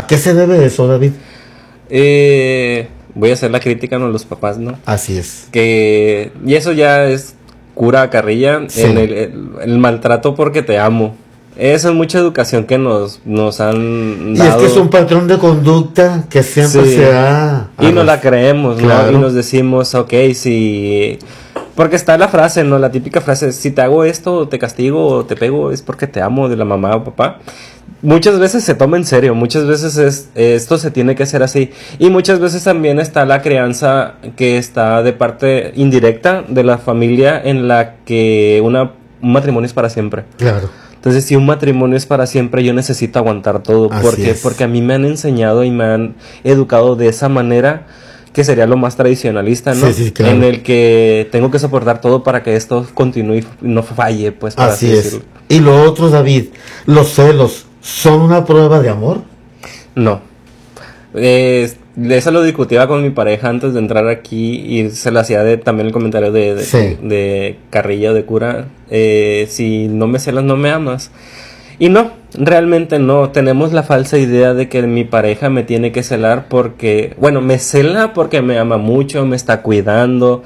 ¿A qué se debe eso, David? Voy a hacer la crítica, ¿no? Los papás, ¿no? Así es. Y eso ya es cura carrilla, Sí. en el maltrato porque te amo. Esa es mucha educación que nos han Y dado. es que es un patrón de conducta que siempre Sí. se ha... Y no la creemos, Claro. ¿no? Y nos decimos, ok, si... Porque está la frase, ¿no? La típica frase, si te hago esto, te castigo o te pego, es porque te amo, de la mamá o papá. Muchas veces se toma en serio, muchas veces esto se tiene que hacer así. Y muchas veces también está la crianza que está de parte indirecta de la familia en la que un matrimonio es para siempre. Claro. Entonces, si un matrimonio es para siempre, yo necesito aguantar todo. Así ¿Por qué? es. Porque a mí me han enseñado y me han educado de esa manera, que sería lo más tradicionalista, ¿no? Sí, claro. En el que tengo que soportar todo para que esto continúe y no falle, pues, para Así así es. decirlo. Y lo otro, David, los celos, ¿son una prueba de amor? No. Eso lo discutía con mi pareja antes de entrar aquí y se lo hacía también el comentario Sí. de carrilla o de cura. Si no me celas, no me amas. Y no, realmente no. Tenemos la falsa idea de que mi pareja me tiene que celar porque, bueno, me cela porque me ama mucho, me está cuidando,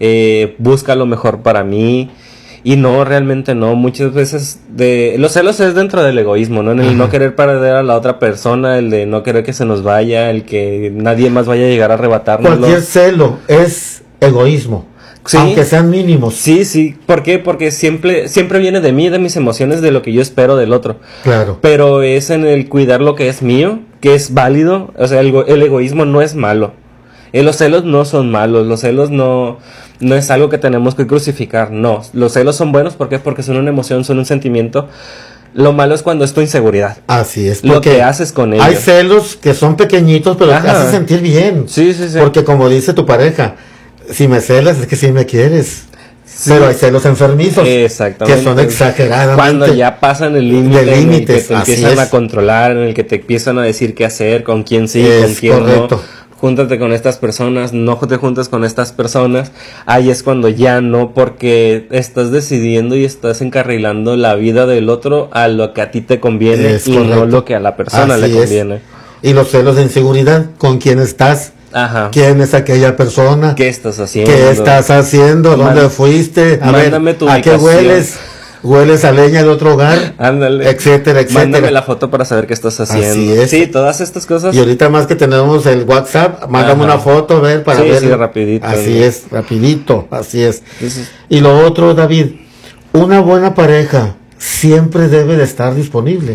busca lo mejor para mí. Y no, realmente no. Muchas veces los celos es dentro del egoísmo, ¿no? En el Ajá. no querer perder a la otra persona, el de no querer que se nos vaya, el que nadie más vaya a llegar a arrebatárnoslo. Cualquier celo es egoísmo, Sí. aunque sean mínimos. Sí, sí. ¿Por qué? Porque siempre viene de mí, de mis emociones, de lo que yo espero del otro. Claro. Pero es en el cuidar lo que es mío, que es válido. O sea, el egoísmo no es malo. Los celos no son malos. Los celos no es algo que tenemos que crucificar. No. Los celos son buenos. ¿Por qué? Porque son una emoción, son un sentimiento. Lo malo es cuando es tu inseguridad. Así es. Lo porque que haces con ello. hay celos que son pequeñitos, pero te Ajá. hacen sentir bien. Sí, sí, sí. Porque como dice tu pareja, si me celas es que sí me quieres. Sí. Pero hay celos enfermizos. Exactamente. Que son exageradamente. Cuando ya pasan el límite, de en el que límites, te así empiezan es. a controlar, en el que te empiezan a decir qué hacer, con quién sí, Es con quién correcto. no. Júntate con estas personas, no te juntas con estas personas. Ahí es cuando ya no, porque estás decidiendo y estás encarrilando la vida del otro a lo que a ti te conviene Es y no correcto. lo que a la persona Así le es. conviene. Y los celos de inseguridad, ¿con quién estás? Ajá. ¿Quién es aquella persona? ¿Qué estás haciendo? ¿Qué estás haciendo? ¿Dónde Man- fuiste? A mándame ver, tu ¿a qué ubicación. hueles? ¿Hueles a leña de otro hogar? Ándale. Etcétera, etcétera. Mándame la foto para saber qué estás haciendo. Así es. Sí, todas estas cosas. Y ahorita más que tenemos el WhatsApp, mándame Ajá. una foto, a ver, para Sí, ver. sí, rapidito. Así es, rapidito, así es. Entonces, Y lo otro, David, una buena pareja siempre debe de estar disponible.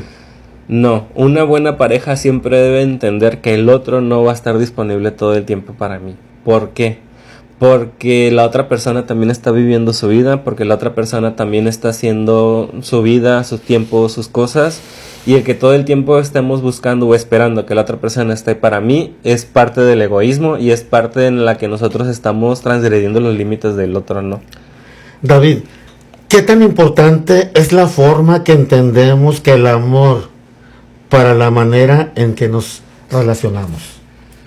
no, una buena pareja siempre debe entender que el otro no va a estar disponible todo el tiempo para mí. ¿Por qué? Porque la otra persona también está viviendo su vida, porque la otra persona también está haciendo su vida, sus tiempos, sus cosas, y el que todo el tiempo estemos buscando o esperando que la otra persona esté para mí es parte del egoísmo y es parte en la que nosotros estamos transgrediendo los límites del otro, ¿no? David, ¿qué tan importante es la forma que entendemos que el amor para la manera en que nos relacionamos?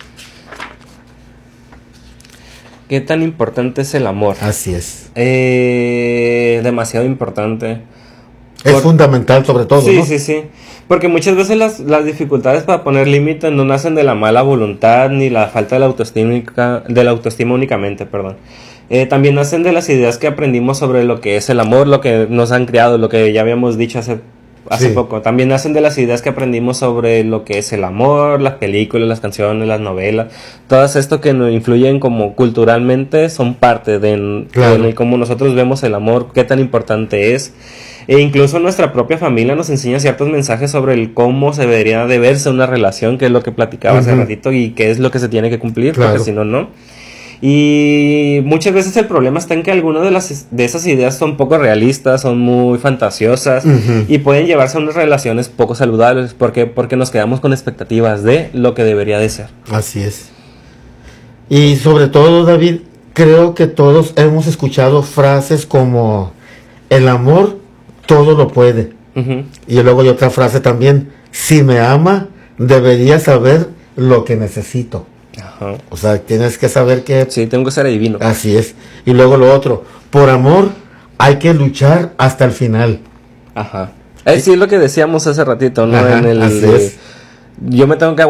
¿Qué tan importante es el amor? Así es. Demasiado importante. Es Por- fundamental sobre todo, Sí, ¿no? sí, sí. Porque muchas veces las dificultades para poner límites no nacen de la mala voluntad ni la falta de la autoestima únicamente, perdón. También nacen de las ideas que aprendimos sobre lo que es el amor, lo que nos han creado, lo que ya habíamos dicho hace Sí. poco. También nacen de las ideas que aprendimos sobre lo que es el amor, las películas, las canciones, las novelas. Todas esto que nos influyen como culturalmente son parte de Claro. cómo nosotros vemos el amor, qué tan importante es. E incluso nuestra propia familia nos enseña ciertos mensajes sobre el cómo se debería de verse una relación, que es lo que platicaba hace Ujú. ratito, y qué es lo que se tiene que cumplir, Claro. porque si no, no. Y muchas veces el problema está en que algunas de esas ideas son poco realistas, son muy fantasiosas, Ujú. y pueden llevarse a unas relaciones poco saludables. ¿Por qué? Porque nos quedamos con expectativas de lo que debería de ser. Así es. Y sobre todo, David, creo que todos hemos escuchado frases como el amor todo lo puede. Ujú. Y luego hay otra frase también, si me ama, debería saber lo que necesito. Ajá. O sea, tienes que saber que... Sí, tengo que ser adivino. Así es. Y luego lo otro, por amor hay que luchar hasta el final. Ajá. Sí, es lo que decíamos hace ratito, ¿no? Ajá, En el así de, es. yo me tengo que